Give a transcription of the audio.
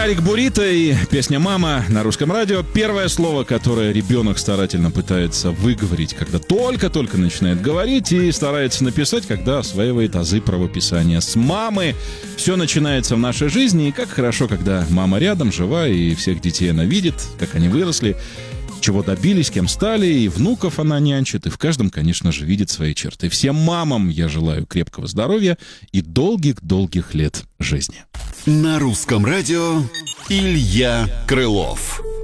Гарик Бурито и песня «Мама» на Русском радио. Первое слово, которое ребенок старательно пытается выговорить, когда только-только начинает говорить, и старается написать, когда осваивает азы правописания. С мамы все начинается в нашей жизни, и как хорошо, когда мама рядом, жива, и всех детей она видит, как они выросли, чего добились, кем стали, и внуков она нянчит, и в каждом, конечно же, видит свои черты. Всем мамам я желаю крепкого здоровья и долгих-долгих лет жизни. На Русском радио Илья Крылов.